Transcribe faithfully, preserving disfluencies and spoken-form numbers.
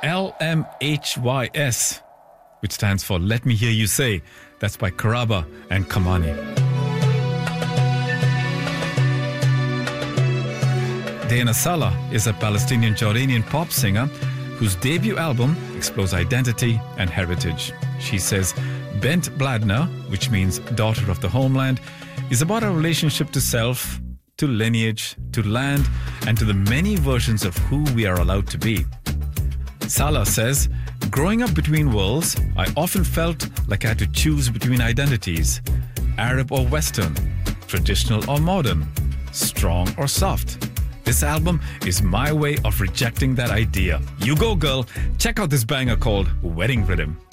L M H Y S, which stands for Let Me Hear You Say. That's by Karaba and Kamani. Dana Salah is a Palestinian-Jordanian pop singer whose debut album explores identity and heritage. She says Bent Bladner, which means daughter of the homeland, is about our relationship to self, to lineage, to land, and to the many versions of who we are allowed to be. Salah says, growing up between worlds, I often felt like I had to choose between identities, Arab or Western, traditional or modern, strong or soft. This album is my way of rejecting that idea. You go, girl. Check out this banger called Wedding Rhythm.